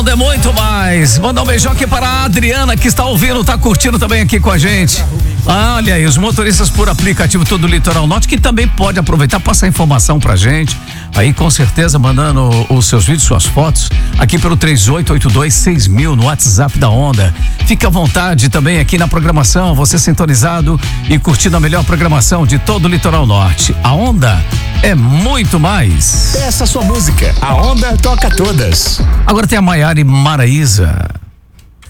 Onda é muito mais. Mandar um beijão aqui para a Adriana, que está ouvindo, está curtindo também aqui com a gente. Olha aí, os motoristas por aplicativo todo o Litoral Norte, que também pode aproveitar, passar informação pra gente. Aí, com certeza, mandando os seus vídeos, suas fotos, aqui pelo 38826000 no WhatsApp da Onda. Fica à vontade também aqui na programação, você sintonizado e curtindo a melhor programação de todo o Litoral Norte. A Onda é muito mais. Peça sua música, a Onda toca todas. Agora tem a Maiara e Maraísa.